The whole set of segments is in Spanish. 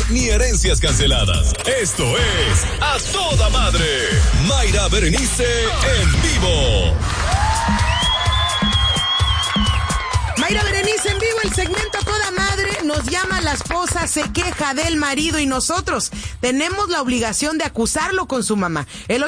ni herencias canceladas. Esto es A Toda Madre. Mayra Berenice en vivo. Mayra Berenice en vivo, el segmento A Toda Madre. Nos llama la esposa, se queja del marido y nosotros tenemos la obligación de acusarlo con su mamá. El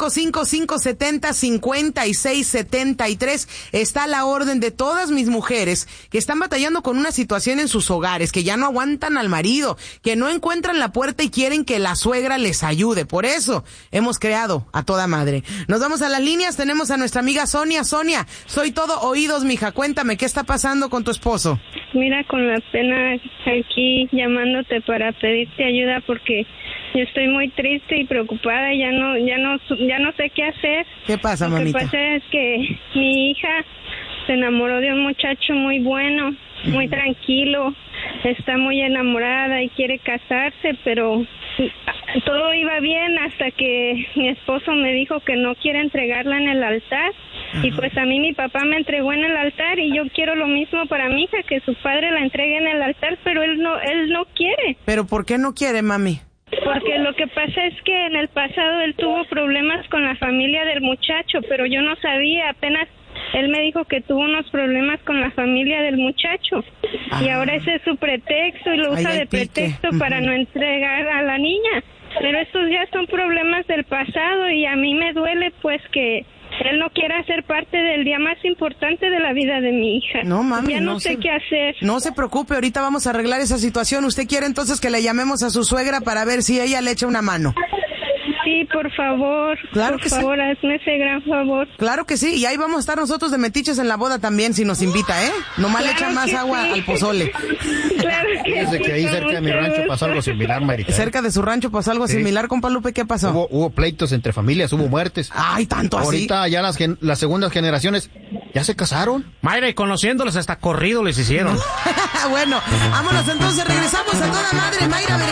855-570-5673 está a la orden de todas mis mujeres que están batallando con una situación en sus hogares, que ya no aguantan al marido, que no encuentran la puerta y quieren que la suegra les ayude. Por eso hemos creado A Toda Madre. Nos vamos a las líneas, tenemos a nuestra amiga Sonia. Sonia, soy todo oídos, mija. Cuéntame, ¿qué está pasando con tu esposo? Mira, con la pena aquí llamándote para pedirte ayuda porque yo estoy muy triste y preocupada y ya no sé qué hacer. ¿Qué pasa, mamita? Lo que pasa es que mi hija se enamoró de un muchacho muy bueno, muy tranquilo, está muy enamorada y quiere casarse, pero todo iba bien hasta que mi esposo me dijo que no quiere entregarla en el altar. Y pues a mí mi papá me entregó en el altar y yo quiero lo mismo para mi hija, que su padre la entregue en el altar, pero él no quiere. ¿Pero por qué no quiere, mami? Porque lo que pasa es que en el pasado él tuvo problemas con la familia del muchacho, pero yo no sabía, apenas él me dijo que tuvo unos problemas con la familia del muchacho. Y ahora ese es su pretexto y lo usa de pretexto para no entregar a la niña. Pero estos ya son problemas del pasado y a mí me duele pues que él no quiere ser parte del día más importante de la vida de mi hija. No, mami, ya no sé qué hacer. No se preocupe, ahorita vamos a arreglar esa situación. ¿Usted quiere entonces que le llamemos a su suegra para ver si ella le echa una mano? Sí, por favor. Claro por favor, hazme ese gran favor. Claro que sí, y ahí vamos a estar nosotros de metiches en la boda también, si nos invita, ¿eh? Nomás le echa más agua al pozole. Claro que Fíjese que ahí cerca de mi rancho pasó algo similar, Marita. Cerca de su rancho pasó algo similar, compa Lupe, ¿qué pasó? Hubo pleitos entre familias, hubo muertes. Ay, tanto así. Ahorita ya las segundas generaciones ya se casaron. Mayra, y conociéndolos hasta corrido les hicieron. Bueno, vámonos entonces, regresamos A Toda Madre, Mayra Berenice.